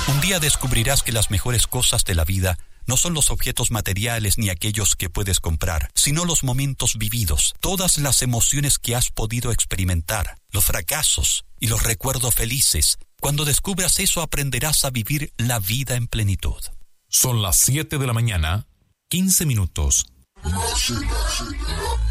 Un día descubrirás que las mejores cosas de la vida no son los objetos materiales ni aquellos que puedes comprar, sino los momentos vividos, todas las emociones que has podido experimentar, los fracasos y los recuerdos felices. Cuando descubras eso, aprenderás a vivir la vida en plenitud. Son las 7 de la mañana, 15 minutos.